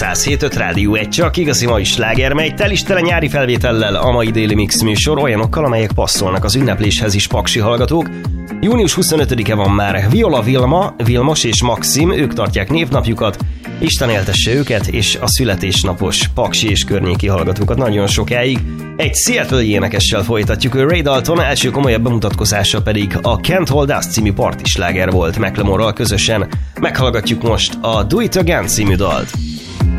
107.5 Rádió 1, csak igazi mai sláger, mely tele nyári felvétellel a mai déli mix műsor olyanokkal, amelyek passzolnak az ünnepléshez is, paksi hallgatók. Június 25-e van már. Viola Vilma, Vilmos és Maxim, ők tartják névnapjukat. Isten éltesse őket és a születésnapos paksi és környéki hallgatókat nagyon sokáig. Egy Seattle énekessel folytatjuk, Ray Dalton első komolyabb bemutatkozása pedig a Can't Hold Us című partisláger volt Macklemore-ral közösen. Meghallgatjuk most a Do It Again című dalt.